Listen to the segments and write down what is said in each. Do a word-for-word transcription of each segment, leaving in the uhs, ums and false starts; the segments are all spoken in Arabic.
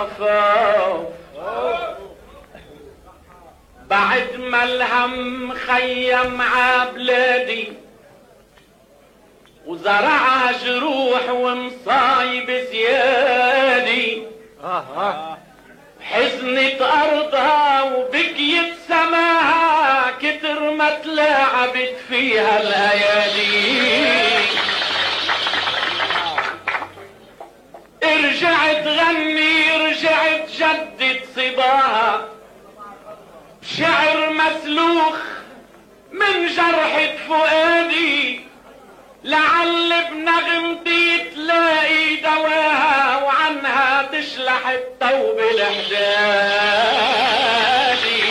بعد ما الهم خيم عبلادي وزرع جروح ومصايب زيادي، حزنت أرضها وبكيت سماها كتر ما تلاعبت فيها الأيادي. رجعت غني رجعت جدد صباها بشعر مسلوخ من جرحة فؤادي، لعل بنغمتي تلاقي دواها وعنها تشلح التوب الحدادي.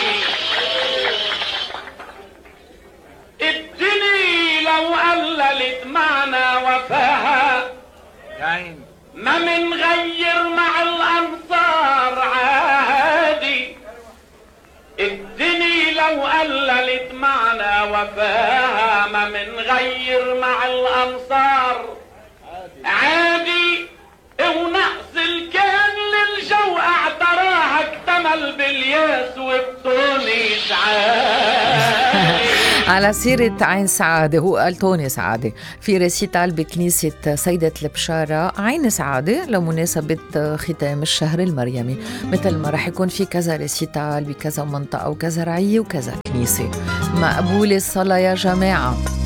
الدنيا لو قللت معنا وفاها ما منغير مع الأنصار عادي. الدنيا لو قللت معنا وفاها ما منغير مع الأنصار عادي. ونقص الكان للجو اعتراها اكتمل بالياس وبتونس عادي. على سيرة عين سعادة، هو قال توني سعادة في ريسيتال بكنيسة سيدة البشارة عين سعادة لمناسبة ختام الشهر المريمي، مثل ما رح يكون في كذا ريسيتال بكذا منطقة وكذا رعية وكذا كنيسة. مقبولة الصلاة يا جماعة.